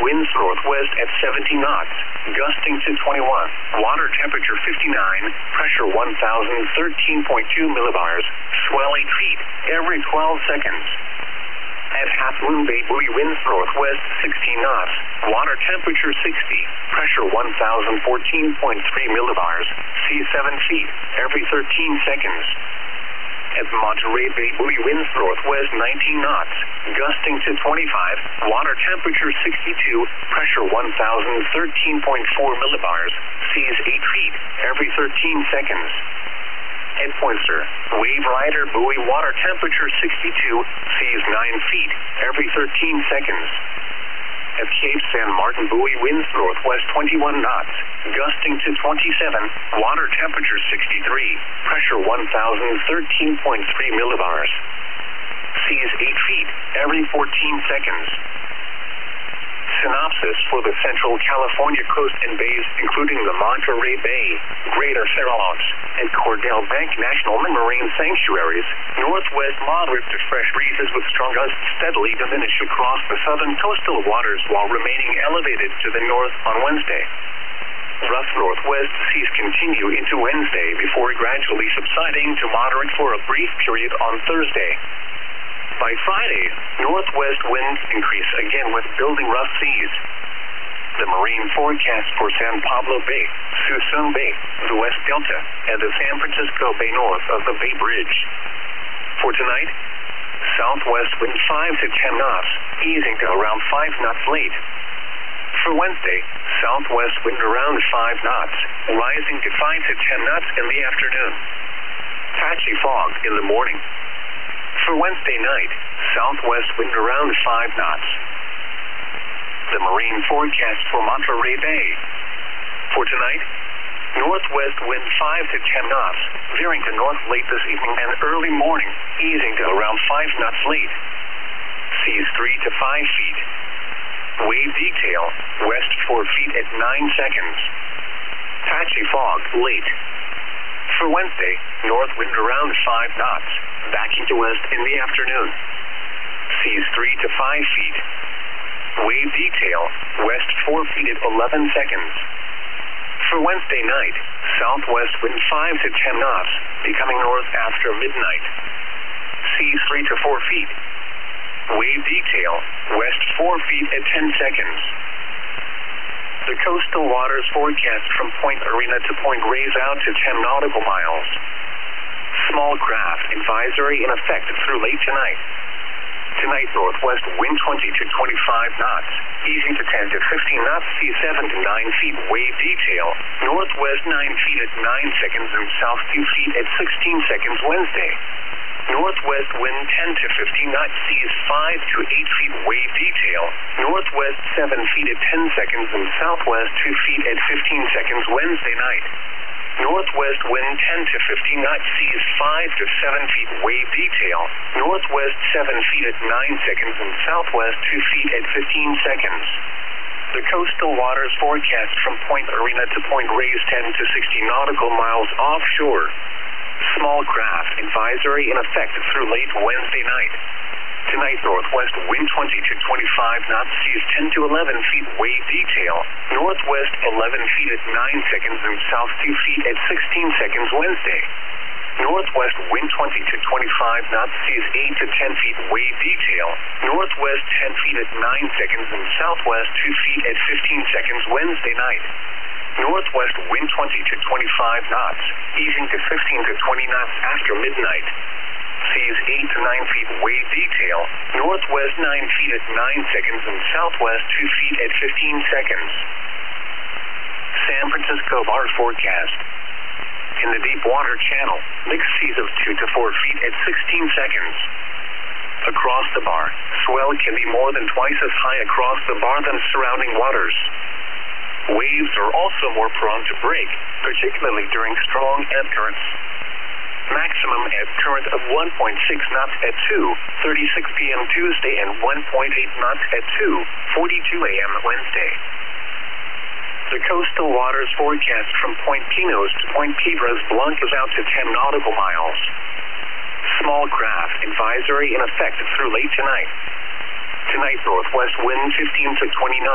winds northwest at 70 knots, gusting to 21. Water temperature 59, pressure 1,013.2 millibars, swell 8 feet every 12 seconds. At Half Moon Bay buoy, winds northwest 16 knots, water temperature 60, pressure 1,014.3 millibars, sea 7 feet every 13 seconds. At Monterey Bay buoy, winds northwest 19 knots, gusting to 25, water temperature 62, pressure 1,013.4 millibars, seas 8 feet every 13 seconds. At Pointer, Wave Rider buoy, water temperature 62, seas 9 feet every 13 seconds. At Cape San Martin buoy, winds northwest 21 knots, gusting to 27, water temperature 63, pressure 1,013.3 millibars. Seas 8 feet every 14 seconds. Synopsis for the Central California coast and bays, including the Monterey Bay, Greater Farallones, and Cordell Bank National Marine Sanctuaries. Northwest moderate to fresh breezes with strong gusts steadily diminish across the southern coastal waters while remaining elevated to the north on Wednesday. Rough northwest seas continue into Wednesday before gradually subsiding to moderate for a brief period on Thursday. By Friday, northwest winds increase again with building rough seas. The marine forecast for San Pablo Bay, Suisun Bay, the West Delta, and the San Francisco Bay north of the Bay Bridge. For tonight, southwest wind 5 to 10 knots, easing to around 5 knots late. For Wednesday, southwest wind around 5 knots, rising to 5 to 10 knots in the afternoon. Patchy fog in the morning. For Wednesday night, southwest wind around 5 knots. The marine forecast for Monterey Bay. For tonight, northwest wind 5 to 10 knots, veering to north late this evening and early morning, easing to around 5 knots late. Seas 3 to 5 feet. Wave detail, west 4 feet at 9 seconds. Patchy fog late. For Wednesday, north wind around 5 knots, backing to west in the afternoon. Seas 3 to 5 feet. Wave detail, west 4 feet at 11 seconds. For Wednesday night, southwest wind 5 to 10 knots, becoming north after midnight. Seas 3 to 4 feet. Wave detail, west 4 feet at 10 seconds. The coastal waters forecast from Point Arena to Point Reyes out to 10 nautical miles. Small craft advisory in effect through late tonight. Tonight, northwest wind 20 to 25 knots, easing to 10 to 15 knots, sea 7 to 9 feet, wave detail, northwest 9 feet at 9 seconds and south 2 feet at 16 seconds Wednesday. Northwest wind 10 to 15 knots, seas 5 to 8 feet, wave detail, northwest 7 feet at 10 seconds and southwest 2 feet at 15 seconds Wednesday night. Northwest wind 10 to 15 knots, seas 5 to 7 feet, wave detail, northwest 7 feet at 9 seconds and southwest 2 feet at 15 seconds. The coastal waters forecast from Point Arena to Point Reyes 10 to 60 nautical miles offshore. Small craft advisory in effect through late Wednesday night. Tonight, northwest wind 20 to 25 knots, seas 10 to 11 feet, wave detail, northwest 11 feet at 9 seconds and south 2 feet at 16 seconds Wednesday. Northwest wind 20 to 25 knots, seas 8 to 10 feet, wave detail, northwest 10 feet at 9 seconds and southwest 2 feet at 15 seconds Wednesday night. Northwest wind 20 to 25 knots, easing to 15 to 20 knots after midnight. Seas 8 to 9 feet, wave detail, northwest 9 feet at 9 seconds and southwest 2 feet at 15 seconds. San Francisco bar forecast. In the deep water channel, mixed seas of 2 to 4 feet at 16 seconds. Across the bar, swell can be more than twice as high across the bar than surrounding waters. Waves are also more prone to break, particularly during strong ebb currents. Maximum ebb current of 1.6 knots at 2:36 p.m. Tuesday and 1.8 knots at 2:42 a.m. Wednesday. The coastal waters forecast from Point Pinos to Point Piedras Blancas out to 10 nautical miles. Small craft advisory in effect through late tonight. Tonight, northwest wind 15 to 29.